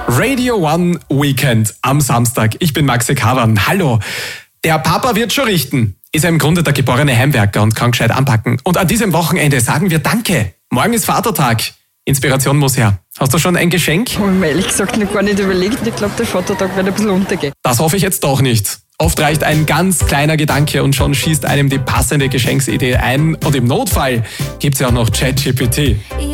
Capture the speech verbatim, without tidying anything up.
Radio One Weekend am Samstag. Ich bin Maxi Kavan. Hallo. Der Papa wird schon richten. Ist ja im Grunde der geborene Heimwerker und kann gescheit anpacken. Und an diesem Wochenende sagen wir Danke. Morgen ist Vatertag. Inspiration muss her. Hast du schon ein Geschenk? Ich habe mir ehrlich gesagt noch gar nicht überlegt. Ich glaube, der Vatertag wird ein bisschen untergehen. Das hoffe ich jetzt doch nicht. Oft reicht ein ganz kleiner Gedanke und schon schießt einem die passende Geschenksidee ein. Und im Notfall gibt's ja auch noch ChatGPT.